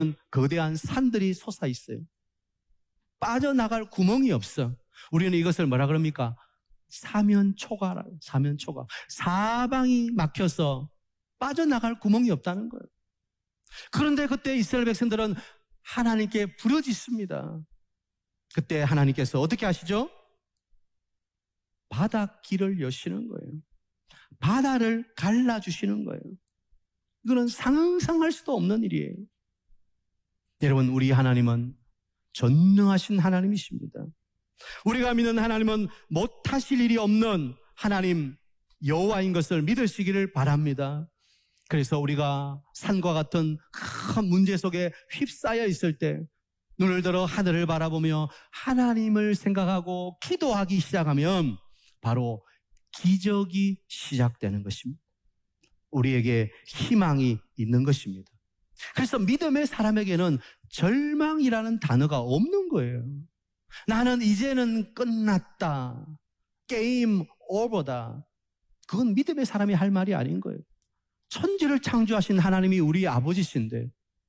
거대한 산들이 솟아 있어요. 빠져나갈 구멍이 없어. 우리는 이것을 뭐라 그럽니까? 사면초가라고. 사면초가. 사방이 막혀서 빠져나갈 구멍이 없다는 거예요. 그런데 그때 이스라엘 백성들은 하나님께 부르짖습니다. 그때 하나님께서 어떻게 하시죠? 바닷길을 여시는 거예요. 바다를 갈라주시는 거예요. 이거는 상상할 수도 없는 일이에요. 여러분, 우리 하나님은 전능하신 하나님이십니다. 우리가 믿는 하나님은 못하실 일이 없는 하나님 여호와인 것을 믿으시기를 바랍니다. 그래서 우리가 산과 같은 큰 문제 속에 휩싸여 있을 때 눈을 들어 하늘을 바라보며 하나님을 생각하고 기도하기 시작하면 바로 기적이 시작되는 것입니다. 우리에게 희망이 있는 것입니다. 그래서 믿음의 사람에게는 절망이라는 단어가 없는 거예요. 나는 이제는 끝났다. 게임 오버다. 그건 믿음의 사람이 할 말이 아닌 거예요. 천지를 창조하신 하나님이 우리 아버지신데,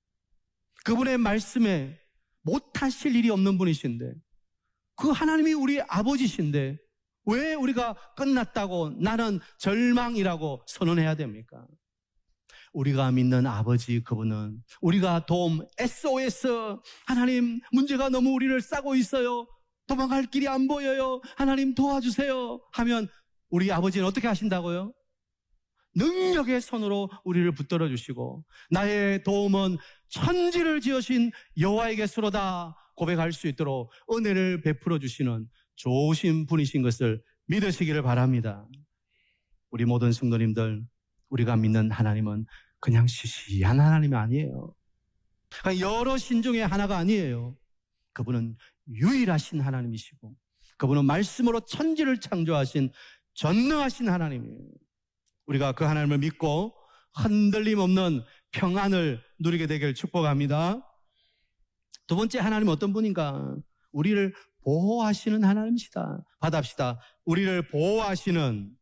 그분의 말씀에 못하실 일이 없는 분이신데, 그 하나님이 우리 아버지신데 왜 우리가 끝났다고, 나는 절망이라고 선언해야 됩니까? 우리가 믿는 아버지, 그분은 우리가 도움, SOS, 하나님 문제가 너무 우리를 싸고 있어요, 도망갈 길이 안 보여요, 하나님 도와주세요 하면 우리 아버지는 어떻게 하신다고요? 능력의 손으로 우리를 붙들어 주시고, 나의 도움은 천지를 지으신 여호와에게서로다 고백할 수 있도록 은혜를 베풀어 주시는 좋으신 분이신 것을 믿으시기를 바랍니다. 우리 모든 성도님들, 우리가 믿는 하나님은 그냥 시시한 하나님이 아니에요. 여러 신 중에 하나가 아니에요. 그분은 유일하신 하나님이시고, 그분은 말씀으로 천지를 창조하신 전능하신 하나님이에요. 우리가 그 하나님을 믿고 흔들림 없는 평안을 누리게 되길 축복합니다. 두 번째, 하나님은 어떤 분인가? 우리를 보호하시는 하나님이시다. 받합시다. 우리를 보호하시는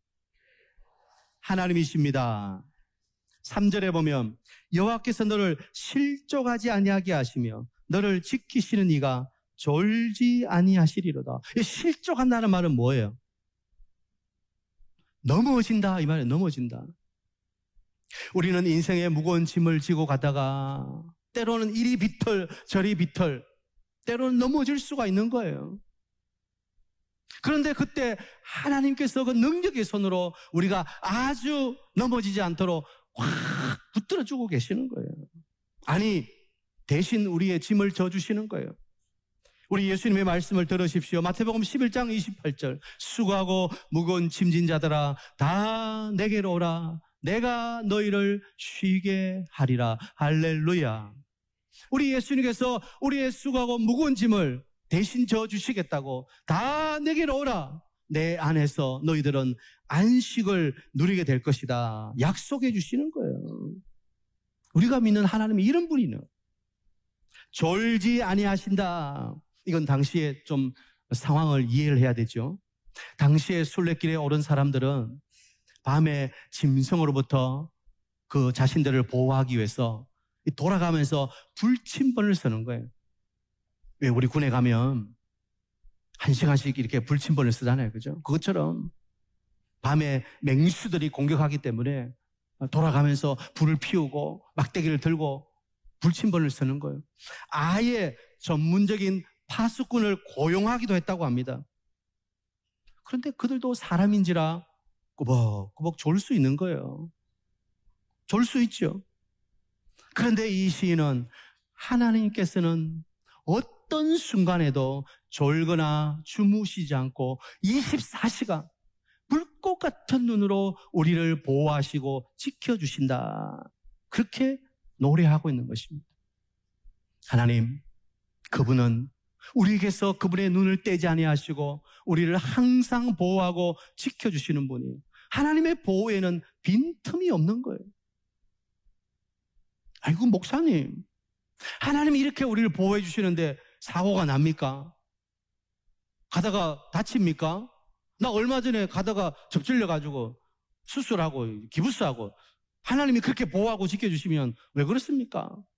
하나님이십니다. 3절에 보면 여호와께서 너를 실족하지 아니하게 하시며 너를 지키시는 이가 졸지 아니하시리로다. 실족한다는 말은 뭐예요? 넘어진다, 이 말이에요. 넘어진다. 우리는 인생의 무거운 짐을 지고 가다가 때로는 이리 비틀 저리 비틀, 때로는 넘어질 수가 있는 거예요. 그런데 그때 하나님께서 그 능력의 손으로 우리가 아주 넘어지지 않도록 확 붙들어 주고 계시는 거예요. 아니, 대신 우리의 짐을 져주시는 거예요. 우리 예수님의 말씀을 들으십시오. 마태복음 11장 28절. 수고하고 무거운 짐진 자들아 다 내게로 오라. 내가 너희를 쉬게 하리라. 할렐루야. 우리 예수님께서 우리의 수고하고 무거운 짐을 대신 져주시겠다고, 다 내게로 오라. 내 안에서 너희들은 안식을 누리게 될 것이다. 약속해 주시는 거예요. 우리가 믿는 하나님이 이런 분이네요. 졸지 아니하신다. 이건 당시에 좀 상황을 이해를 해야 되죠. 당시에 순례길에 오른 사람들은 밤에 짐승으로부터 그 자신들을 보호하기 위해서 돌아가면서 불침번을 쓰는 거예요. 왜 우리 군에 가면 1시간씩 이렇게 불침번을 쓰잖아요. 그죠? 그것처럼 밤에 맹수들이 공격하기 때문에 돌아가면서 불을 피우고 막대기를 들고 불침번을 쓰는 거예요. 아예 전문적인 파수꾼을 고용하기도 했다고 합니다. 그런데 그들도 사람인지라 꾸벅꾸벅 졸 수 있는 거예요. 졸 수 있죠. 그런데 이 시인은 하나님께서는 어떤 순간에도 졸거나 주무시지 않고 24시간 불꽃 같은 눈으로 우리를 보호하시고 지켜주신다. 그렇게 노래하고 있는 것입니다. 하나님, 그분은 우리에게서 그분의 눈을 떼지 아니하시고 우리를 항상 보호하고 지켜주시는 분이에요. 하나님의 보호에는 빈틈이 없는 거예요. 아이고, 목사님, 하나님이 이렇게 우리를 보호해 주시는데 사고가 납니까? 가다가 다칩니까? 나 얼마 전에 가다가 접질려가지고 수술하고 기부스하고, 하나님이 그렇게 보호하고 지켜주시면 왜 그렇습니까?